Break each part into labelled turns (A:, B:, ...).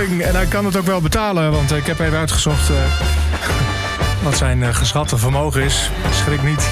A: Joling. En hij kan het ook wel betalen, want ik heb even uitgezocht wat zijn geschatte vermogen is. Schrik niet.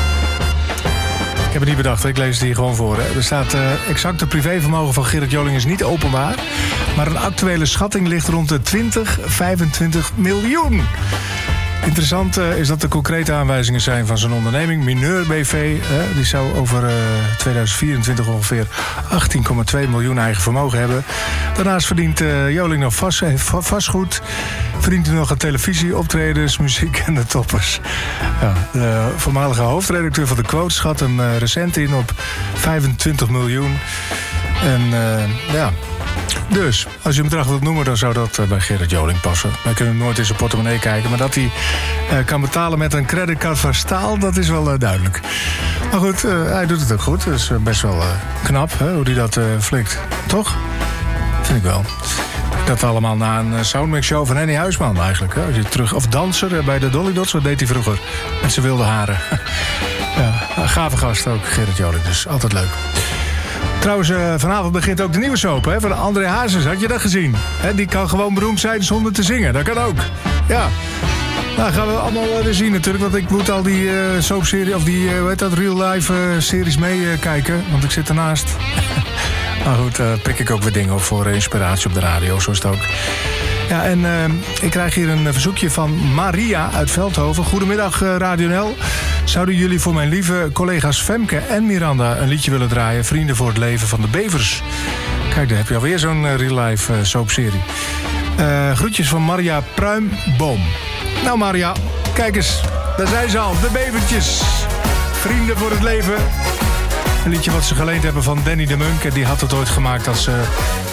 A: Ik heb het niet bedacht, ik lees het hier gewoon voor. Hè. Er staat exact het privévermogen van Gerrit Joling is niet openbaar. Maar een actuele schatting ligt rond de 20-25 miljoen. Interessant is dat de concrete aanwijzingen zijn van zijn onderneming. Mineur BV, die zou over 2024 ongeveer 18,2 miljoen eigen vermogen hebben. Daarnaast verdient Joling nog vastgoed. Verdient hij nog aan televisie, optredens, muziek en de toppers. Ja, de voormalige hoofdredacteur van de Quote schat hem recent in op 25 miljoen. En ja... Dus, als je een bedrag wilt noemen, dan zou dat bij Gerrit Joling passen. Wij kunnen nooit in zijn portemonnee kijken. Maar dat hij kan betalen met een creditcard van staal, dat is wel duidelijk. Maar goed, hij doet het ook goed. Dat is best wel knap, hè, hoe hij dat flikt. Toch? Vind ik wel. Dat allemaal na een soundmix-show van Henny Huisman eigenlijk. Hè. Als je terug, of danser bij de Dolly Dots, wat deed hij vroeger? Met zijn wilde haren. Ja, gave gast ook, Gerrit Joling. Dus altijd leuk. Trouwens, vanavond begint ook de nieuwe soap hè, van André Hazes. Had je dat gezien? He, die kan gewoon beroemd zijn zonder te zingen. Dat kan ook. Ja. Nou, gaan we allemaal weer zien natuurlijk. Want ik moet al die soapserie of die hoe heet dat, real-life series meekijken. Want ik zit ernaast. Maar goed, pik ik ook weer dingen op voor inspiratie op de radio. Zo is het ook. Ja, en ik krijg hier een verzoekje van Maria uit Veldhoven. Goedemiddag, Radio NL. Zouden jullie voor mijn lieve collega's Femke en Miranda een liedje willen draaien? Vrienden voor het leven van de Bevers. Kijk, daar heb je alweer zo'n real-life soapserie. Groetjes van Maria Pruimboom. Nou Maria, kijk eens. Daar zijn ze al, de Bevertjes. Vrienden voor het leven. Een liedje wat ze geleend hebben van Danny de Munk. En die had het ooit gemaakt als